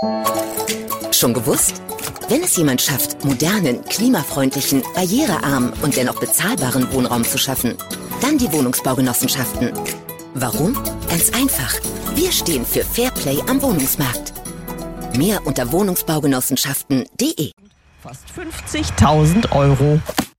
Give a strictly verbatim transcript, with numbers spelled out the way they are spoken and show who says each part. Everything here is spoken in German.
Speaker 1: Schon gewusst? Wenn es jemand schafft, modernen, klimafreundlichen, barrierearmen und dennoch bezahlbaren Wohnraum zu schaffen, dann die Wohnungsbaugenossenschaften. Warum? Ganz einfach. Wir stehen für Fairplay am Wohnungsmarkt. Mehr unter wohnungsbaugenossenschaften punkt de.
Speaker 2: Fast fünfzigtausend Euro.